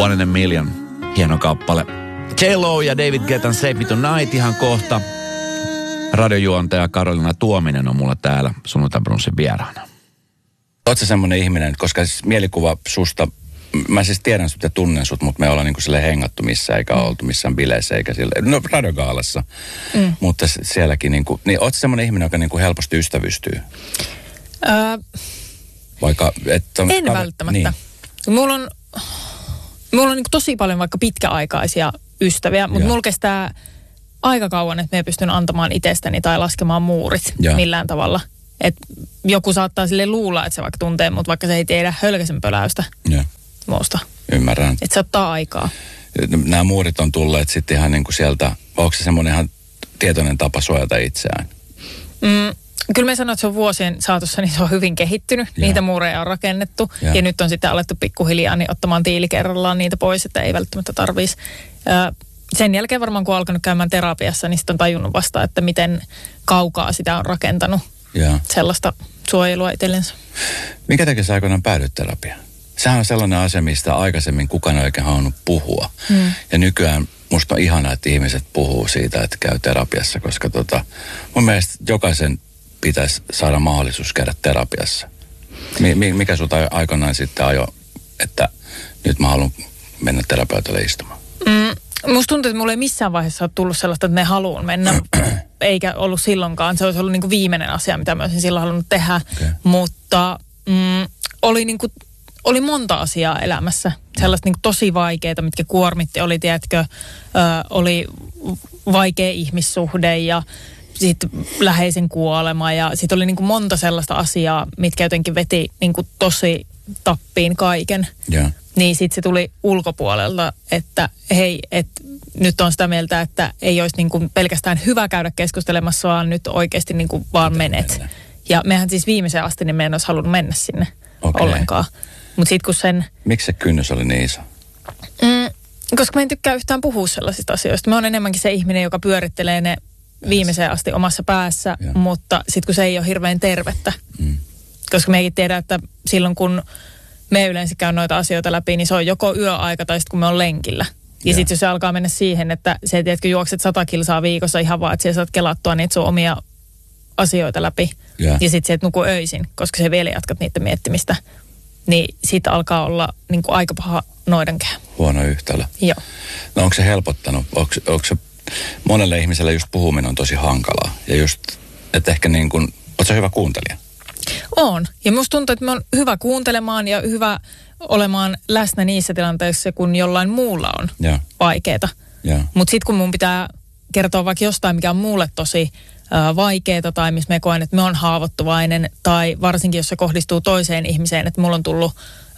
One in a Million, hieno kappale. J-Lo ja David Guettan Save Me Tonight ihan kohta. Radiojuontaja Karolina Tuominen on mulla täällä Sunnuntai-brunssin vieraana. Ootko semmoinen ihminen, koska siis mielikuva susta, mä siis tiedän sut ja tunnen sut, mutta me ollaan niinku silleen hengattu missään, eikä oltu missään bileissä, eikä silleen, no radiogaalassa, mutta sielläkin niinku, niin ootko semmoinen ihminen, joka niinku helposti ystävystyy? Vaikka, en välttämättä. Niin. Mulla on niinku tosi paljon vaikka pitkäaikaisia ystäviä, mutta mulla kestää aika kauan, että me pystyn antamaan itsestäni tai laskemaan muurit millään tavalla. Et joku saattaa sille luulla, että se vaikka tuntee, mutta vaikka se ei tiedä hölkäsen pöläystä muusta. Ymmärrän. Että se ottaa aikaa. Nämä muurit on tulleet sitten ihan niin kuin sieltä, onko se semmoinen ihan tietoinen tapa suojata itseään? Kyllä me sanoin, että se on vuosien saatossa, niin se on hyvin kehittynyt. Niitä muureja on rakennettu. Ja nyt on sitten alettu pikkuhiljaa niin ottamaan tiili kerrallaan niitä pois, että ei välttämättä tarvitsisi. Sen jälkeen varmaan, kun on alkanut käymään terapiassa, niin sitten on tajunnut vasta, että miten kaukaa sitä on rakentanut sellaista suojelua itsellensä. Minkä takia sä aikoinaan päädyit terapiaan? Sehän on sellainen asia, mistä aikaisemmin kukaan ei oikein halunnut puhua. Ja nykyään musta on ihanaa, että ihmiset puhuu siitä, että käy terapiassa, koska mun mielestä jokaisen pitäisi saada mahdollisuus käydä terapiassa. Mikä sulta aikoinaan sitten ajoi, että nyt mä haluan mennä terapeutille istumaan? Musta tuntuu, että mulla ei missään vaiheessa ole tullut sellaista, että ne haluan mennä, eikä ollut silloinkaan. Se olisi ollut niin kuin viimeinen asia, mitä mä olisin silloin halunnut tehdä. Mutta oli monta asiaa elämässä, sellaista niin kuin tosi vaikeita, mitkä kuormitti. Oli, tiedätkö, oli vaikea ihmissuhde ja sitten läheisen kuolema ja sitten oli niin kuin monta sellaista asiaa, mitkä jotenkin veti niin kuin tosi tappiin kaiken. Yeah. Niin sitten se tuli ulkopuolelta, että hei, että nyt on sitä mieltä, että ei olisi niin kuin pelkästään hyvä käydä keskustelemassa, vaan nyt oikeasti niin kuin vaan menet. Mennä? Ja mehän siis viimeiseen asti, niin me en olisi halunnut mennä sinne ollenkaan. Mutta sitten kun sen... Miksi se kynnys oli niin iso? Koska mä en tykkää yhtään puhua sellaisista asioista. Mä oon enemmänkin se ihminen, joka pyörittelee ne viimeiseen asti omassa päässä, mutta sitten kun se ei ole hirveän tervettä. Koska mekin tiedän, että silloin kun me yleensä käy noita asioita läpi, niin se on joko yöaika tai sitten kun me on lenkillä. Ja sitten jos se alkaa mennä siihen, että se tiedätkö, juokset 100 kilsaa viikossa ihan vaan, että sä saat kelattua niitä sun omia asioita läpi. Ja sitten sä et nuku öisin, koska sä vielä jatkat niiden miettimistä. Niin siitä alkaa olla niin kuin aika paha noidankehä. Huono yhtälö. Joo. No onko se helpottanut? Onko se monelle ihmiselle just puhuminen on tosi hankalaa? Ja just, että ehkä niin kuin, ootko sä hyvä kuuntelija? On. Ja musta tuntuu, että mä oon hyvä kuuntelemaan ja hyvä olemaan läsnä niissä tilanteissa, kun jollain muulla on vaikeeta. Mutta sitten kun mun pitää kertoa vaikka jostain, mikä on mulle tosi vaikeeta tai missä me koen, että me on haavoittuvainen tai varsinkin, jos se kohdistuu toiseen ihmiseen, että mulla on tullut,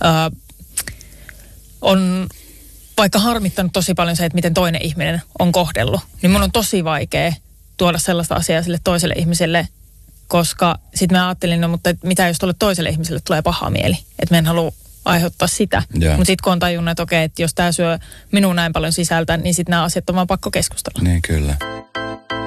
on vaikka harmittanut tosi paljon se, että miten toinen ihminen on kohdellut, niin mun on tosi vaikea tuoda sellaista asiaa sille toiselle ihmiselle, koska sitten mä ajattelin, no mutta mitä jos tuolle toiselle ihmiselle tulee paha mieli, että mä en halua aiheuttaa sitä. Mutta sitten kun on tajunnut, että okei, että jos tämä syö minun näin paljon sisältä, niin sitten nämä asiat on vaan pakko keskustella. Niin kyllä.